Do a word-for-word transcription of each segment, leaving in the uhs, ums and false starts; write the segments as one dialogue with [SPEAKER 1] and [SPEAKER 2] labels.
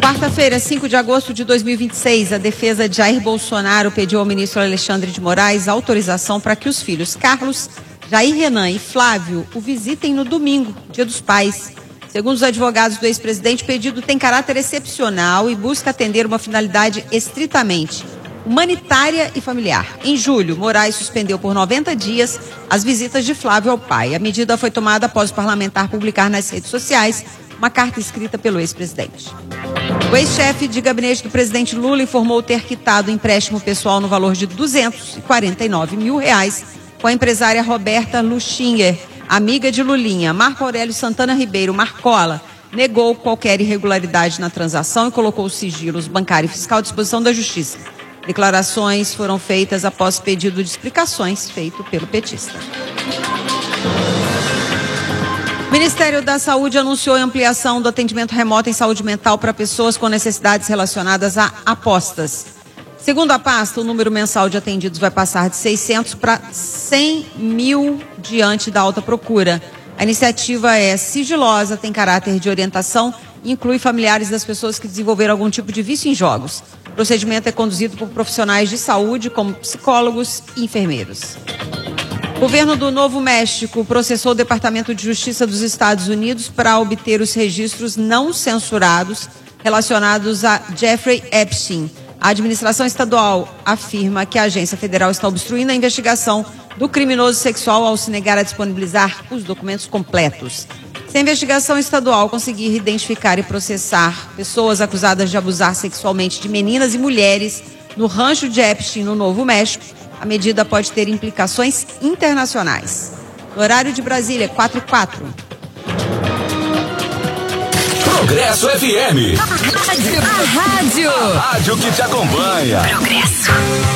[SPEAKER 1] Quarta-feira, cinco de agosto de dois mil e vinte e seis, a defesa de Jair Bolsonaro pediu ao ministro Alexandre de Moraes autorização para que os filhos Carlos, Jair Renan e Flávio o visitem no domingo, Dia dos Pais. Segundo os advogados do ex-presidente, o pedido tem caráter excepcional e busca atender uma finalidade estritamente humanitária e familiar. Em julho, Moraes suspendeu por noventa dias as visitas de Flávio ao pai. A medida foi tomada após o parlamentar publicar nas redes sociais uma carta escrita pelo ex-presidente. O ex-chefe de gabinete do presidente Lula informou ter quitado o empréstimo pessoal no valor de duzentos e quarenta e nove mil reais com a empresária Roberta Luchinger, amiga de Lulinha. Marco Aurélio Santana Ribeiro Marcola negou qualquer irregularidade na transação e colocou os sigilos bancário e fiscal à disposição da Justiça. Declarações foram feitas após pedido de explicações feito pelo petista. O Ministério da Saúde anunciou a ampliação do atendimento remoto em saúde mental para pessoas com necessidades relacionadas a apostas. Segundo a pasta, o número mensal de atendidos vai passar de seiscentos para cem mil diante da alta procura. A iniciativa é sigilosa, tem caráter de orientação e inclui familiares das pessoas que desenvolveram algum tipo de vício em jogos. O procedimento é conduzido por profissionais de saúde, como psicólogos e enfermeiros. O governo do Novo México processou o Departamento de Justiça dos Estados Unidos para obter os registros não censurados relacionados a Jeffrey Epstein. A administração estadual afirma que a agência federal está obstruindo a investigação do criminoso sexual ao se negar a disponibilizar os documentos completos. Se a investigação estadual conseguir identificar e processar pessoas acusadas de abusar sexualmente de meninas e mulheres no rancho de Epstein, no Novo México, a medida pode ter implicações internacionais. No horário de Brasília, quatro e quatro.
[SPEAKER 2] Progresso F M.
[SPEAKER 3] A rádio.
[SPEAKER 2] A rádio que te acompanha.
[SPEAKER 3] Progresso.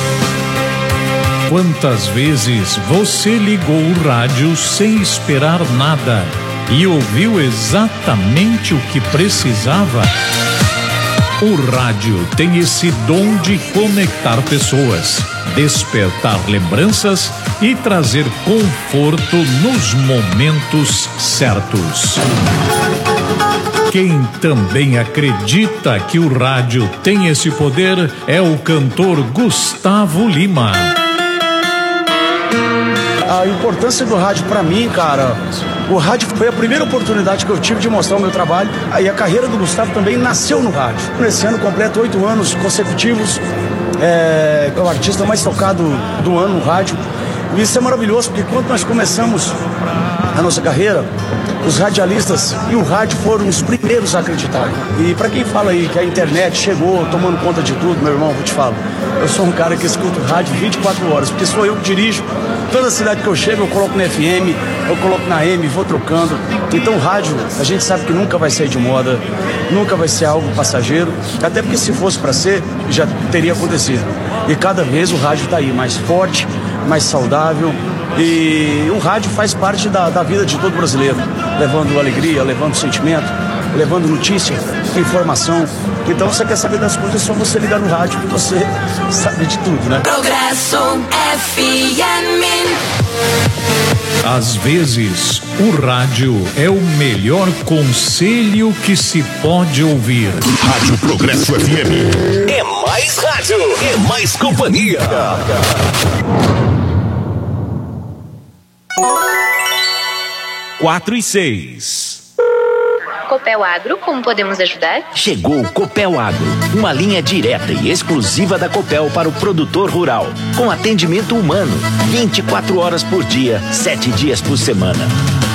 [SPEAKER 4] Quantas vezes você ligou o rádio sem esperar nada e ouviu exatamente o que precisava? O rádio tem esse dom de conectar pessoas, despertar lembranças e trazer conforto nos momentos certos. Quem também acredita que o rádio tem esse poder é o cantor Gustavo Lima.
[SPEAKER 5] A importância do rádio pra mim, cara, o rádio foi a primeira oportunidade que eu tive de mostrar o meu trabalho. Aí a carreira do Gustavo também nasceu no rádio. Nesse ano completo oito anos consecutivos, é, é o artista mais tocado do ano no rádio. E isso é maravilhoso, porque quando nós começamos a nossa carreira, os radialistas e o rádio foram os primeiros a acreditar. E para quem fala aí que a internet chegou tomando conta de tudo, meu irmão, eu vou te falar, eu sou um cara que escuta o rádio vinte e quatro horas, porque sou eu que dirijo. Toda cidade que eu chego, eu coloco no F M, eu coloco na A M, vou trocando. Então o rádio, a gente sabe que nunca vai sair de moda, nunca vai ser algo passageiro, até porque se fosse para ser, já teria acontecido. E cada vez o rádio está aí mais forte, mais saudável. E o rádio faz parte da, da vida de todo brasileiro, levando alegria, levando sentimento, levando notícia, informação. Então você quer saber das coisas, é só você ligar no rádio que você sabe de tudo, né?
[SPEAKER 3] Progresso F M.
[SPEAKER 4] Às vezes, o rádio é o melhor conselho que se pode ouvir.
[SPEAKER 2] Rádio Progresso F M. É mais rádio, é mais companhia.
[SPEAKER 6] Quatro e seis.
[SPEAKER 7] Copel Agro, como podemos ajudar?
[SPEAKER 8] Chegou o Copel Agro, uma linha direta e exclusiva da Copel para o produtor rural, com atendimento humano, vinte e quatro horas por dia, sete dias por semana.